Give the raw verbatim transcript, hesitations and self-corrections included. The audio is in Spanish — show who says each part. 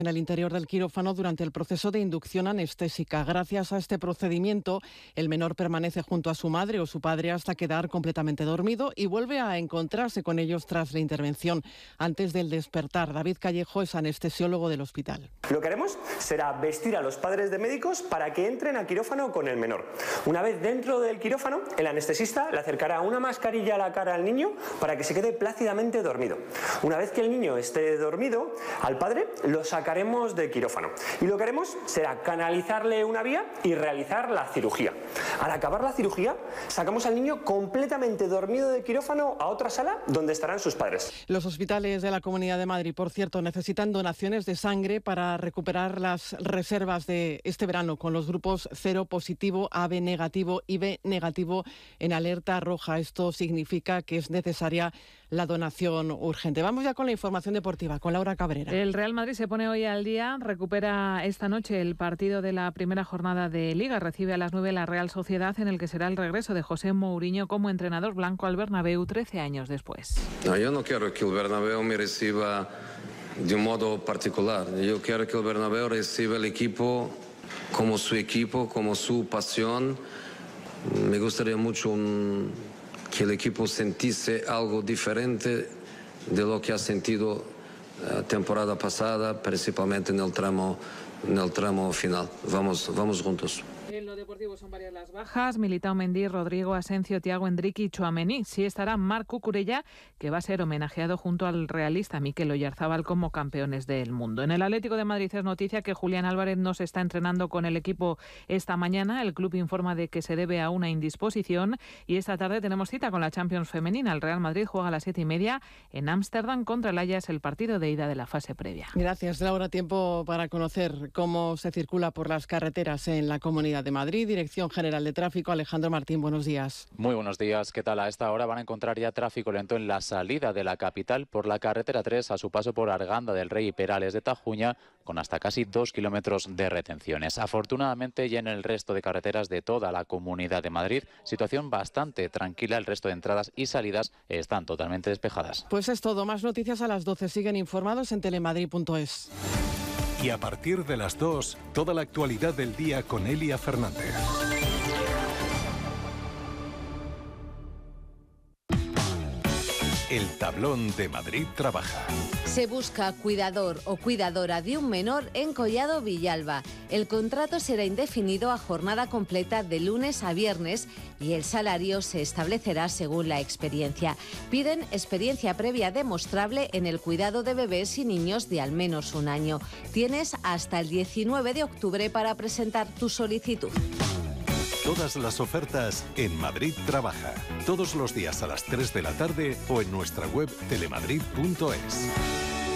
Speaker 1: en el interior del quirófano durante el proceso de inducción anestésica. Gracias a este procedimiento, el menor permanece junto a su madre o su padre hasta quedar completamente dormido y vuelve a encontrarse con ellos tras la intervención antes del despertar. David Callejo es anestesiólogo del hospital.
Speaker 2: Lo que haremos será vestir a los padres de médicos para que entren al quirófano con el menor. Una vez dentro del quirófano, el anestesista le acercará una mascarilla a la cara al niño para que se quede plácidamente dormido. Una vez que el niño esté dormido, al padre lo sacará haremos de quirófano y lo que haremos será canalizarle una vía y realizar la cirugía. Al acabar la cirugía, sacamos al niño completamente dormido de quirófano a otra sala donde estarán sus padres.
Speaker 1: Los hospitales de la Comunidad de Madrid, por cierto, necesitan donaciones de sangre para recuperar las reservas de este verano con los grupos cero positivo, A B negativo y B negativo en alerta roja. Esto significa que es necesaria la donación urgente. Vamos ya con la información deportiva, con Laura Cabrera.
Speaker 3: El Real Madrid se pone hoy al día, recupera esta noche el partido de la primera jornada de Liga, recibe a las nueve la Real Sociedad, en el que será el regreso de José Mourinho como entrenador blanco al Bernabéu trece años después.
Speaker 4: No, yo no quiero que el Bernabéu me reciba de un modo particular, yo quiero que el Bernabéu reciba el equipo como su equipo, como su pasión. Me gustaría mucho un, que el equipo sintiese algo diferente de lo que ha sentido la temporada pasada, principalmente en el tramo, en el tramo final. Vamos, vamos juntos.
Speaker 3: En lo deportivo son varias las bajas: Militao, Mendy, Rodrigo, Asensio, Thiago, Endrick y Tchouaméni. Sí estará Marc Cucurella, que va a ser homenajeado junto al realista Mikel Oyarzábal como campeones del mundo. En el Atlético de Madrid es noticia que Julián Álvarez no se está entrenando con el equipo esta mañana. El club informa de que se debe a una indisposición y esta tarde tenemos cita con la Champions femenina. El Real Madrid juega a las siete y media en Ámsterdam contra el Ajax, el partido de ida de la fase previa.
Speaker 1: Gracias, Laura. Tiempo para conocer cómo se circula por las carreteras en la Comunidad de Madrid. Dirección General de Tráfico, Alejandro Martín, buenos días.
Speaker 5: Muy buenos días, ¿qué tal? A esta hora van a encontrar ya tráfico lento en la salida de la capital por la carretera tres a su paso por Arganda del Rey y Perales de Tajuña, con hasta casi dos kilómetros de retenciones. Afortunadamente, ya en el resto de carreteras de toda la Comunidad de Madrid, situación bastante tranquila. El resto de entradas y salidas están totalmente despejadas.
Speaker 1: Pues es todo. Más noticias a las doce. Siguen informados en telemadrid punto es.
Speaker 6: Y a partir de las dos, toda la actualidad del día con Elia Fernández. El tablón de Madrid trabaja.
Speaker 7: Se busca cuidador o cuidadora de un menor en Collado Villalba. El contrato será indefinido a jornada completa de lunes a viernes y el salario se establecerá según la experiencia. Piden experiencia previa demostrable en el cuidado de bebés y niños de al menos un año. Tienes hasta el diecinueve de octubre para presentar tu solicitud.
Speaker 6: Todas las ofertas en Madrid Trabaja. Todos los días a las tres de la tarde o en nuestra web telemadrid punto es.